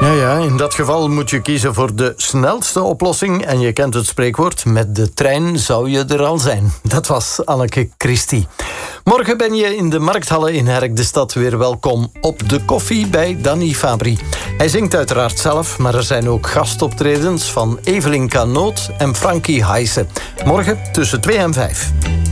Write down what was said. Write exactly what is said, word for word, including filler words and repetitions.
Ja, ja, in dat geval moet je kiezen voor de snelste oplossing. En je kent het spreekwoord, met de trein zou je er al zijn. Dat was Anneke Christie. Morgen ben je in de Markthalle in Herk de Stad weer welkom op de koffie bij Danny Fabri. Hij zingt uiteraard zelf, maar er zijn ook gastoptredens van Evelyn Canoot en Frankie Heijsen. Morgen tussen twee en vijf.